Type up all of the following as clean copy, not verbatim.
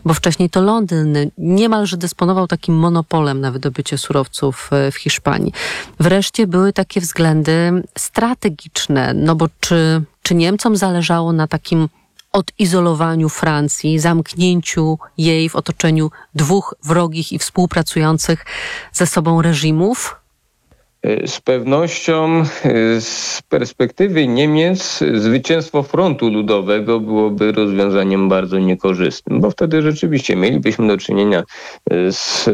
bo wcześniej to Londyn niemalże dysponował takim monopolem na wydobycie surowców w Hiszpanii. Wreszcie były takie względy strategiczne, no bo czy Niemcom zależało na takim odizolowaniu Francji, zamknięciu jej w otoczeniu dwóch wrogich i współpracujących ze sobą reżimów? Z pewnością z perspektywy Niemiec zwycięstwo frontu ludowego byłoby rozwiązaniem bardzo niekorzystnym, bo wtedy rzeczywiście mielibyśmy do czynienia z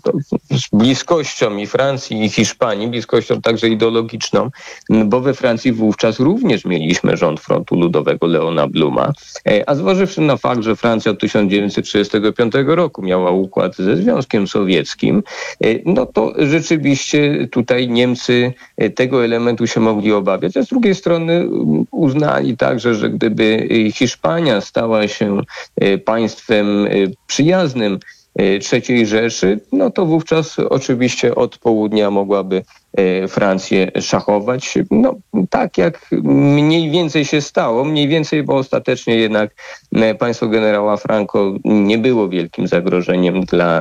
bliskością i Francji, i Hiszpanii, bliskością także ideologiczną, bo we Francji wówczas również mieliśmy rząd frontu ludowego Leona Bluma, a zważywszy na fakt, że Francja od 1935 roku miała układ ze Związkiem Sowieckim, no to rzeczywiście tutaj Niemcy tego elementu się mogli obawiać, a z drugiej strony uznali także, że gdyby Hiszpania stała się państwem przyjaznym III Rzeszy, no to wówczas oczywiście od południa mogłaby Francję szachować. No tak jak mniej więcej się stało, bo ostatecznie jednak państwo generała Franco nie było wielkim zagrożeniem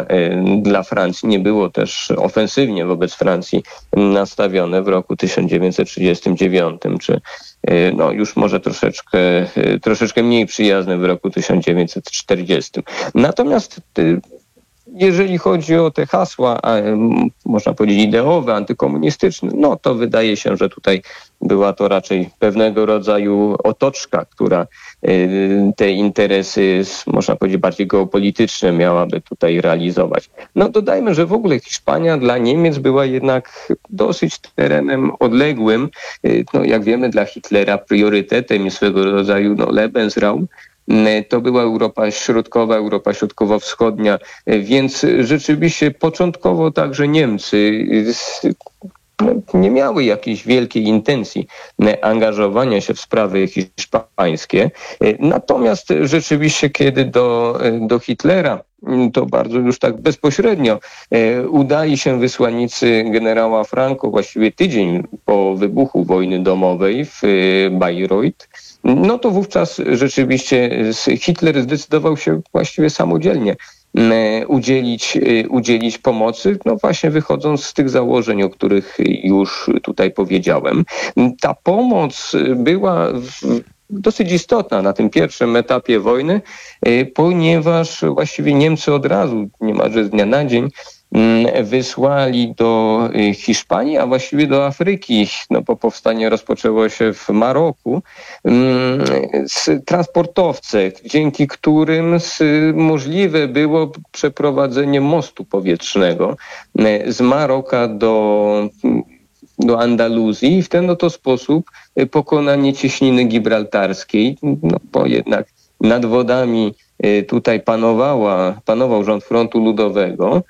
dla Francji. Nie było też ofensywnie wobec Francji nastawione w roku 1939, czy no już może troszeczkę mniej przyjazne w roku 1940. Natomiast jeżeli chodzi o te hasła, można powiedzieć ideowe, antykomunistyczne, no to wydaje się, że tutaj była to raczej pewnego rodzaju otoczka, która te interesy, można powiedzieć, bardziej geopolityczne miałaby tutaj realizować. No dodajmy, że w ogóle Hiszpania dla Niemiec była jednak dosyć terenem odległym. No jak wiemy, dla Hitlera priorytetem i swego rodzaju Lebensraum to była Europa Środkowa, Europa Środkowo-Wschodnia, więc rzeczywiście początkowo także Niemcy nie miały jakiejś wielkiej intencji angażowania się w sprawy hiszpańskie. Natomiast rzeczywiście, kiedy do Hitlera to bardzo już tak bezpośrednio udali się wysłannicy generała Franco właściwie tydzień po wybuchu wojny domowej w Bayreuth, no to wówczas rzeczywiście Hitler zdecydował się właściwie samodzielnie udzielić pomocy, no właśnie wychodząc z tych założeń, o których już tutaj powiedziałem. Ta pomoc była dosyć istotna na tym pierwszym etapie wojny, ponieważ właściwie Niemcy od razu, niemalże z dnia na dzień, wysłali do Hiszpanii, a właściwie do Afryki, no bo powstanie rozpoczęło się w Maroku, transportowce, dzięki którym możliwe było przeprowadzenie mostu powietrznego z Maroka do Andaluzji i w ten oto sposób pokonanie cieśniny gibraltarskiej, no bo jednak nad wodami tutaj panował rząd frontu ludowego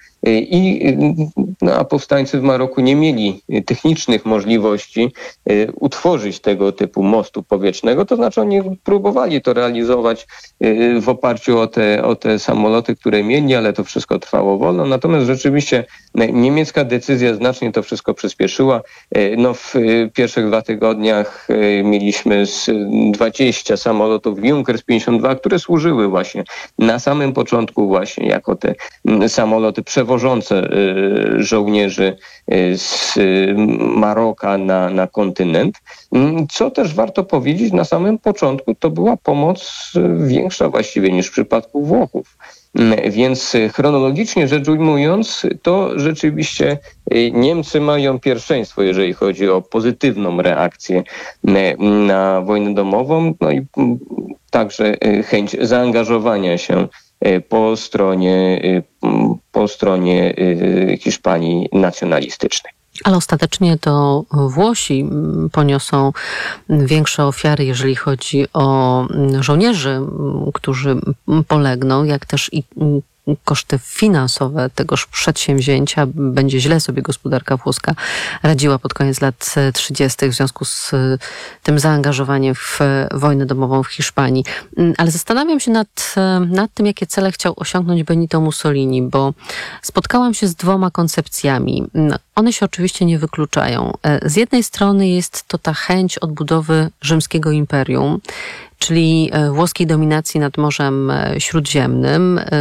a powstańcy w Maroku nie mieli technicznych możliwości utworzyć tego typu mostu powietrznego, to znaczy oni próbowali to realizować w oparciu o te samoloty, które mieli, ale to wszystko trwało wolno. Natomiast rzeczywiście niemiecka decyzja znacznie to wszystko przyspieszyła. No w pierwszych 2 tygodniach mieliśmy 20 samolotów Junkers 52, które służyły właśnie na samym początku właśnie jako te samoloty przewożące żołnierzy z Maroka na kontynent. Co też warto powiedzieć, na samym początku to była pomoc większa właściwie niż w przypadku Włochów. Więc chronologicznie rzecz ujmując, to rzeczywiście Niemcy mają pierwszeństwo, jeżeli chodzi o pozytywną reakcję na wojnę domową, no i także chęć zaangażowania się po stronie Hiszpanii nacjonalistycznej. Ale ostatecznie to Włosi poniosą większe ofiary, jeżeli chodzi o żołnierzy, którzy polegną, jak też i koszty finansowe tegoż przedsięwzięcia. Będzie źle sobie gospodarka włoska radziła pod koniec lat 30. w związku z tym zaangażowaniem w wojnę domową w Hiszpanii. Ale zastanawiam się nad tym, jakie cele chciał osiągnąć Benito Mussolini, bo spotkałam się z 2 koncepcjami. One się oczywiście nie wykluczają. Z jednej strony jest to ta chęć odbudowy rzymskiego imperium, czyli włoskiej dominacji nad Morzem Śródziemnym,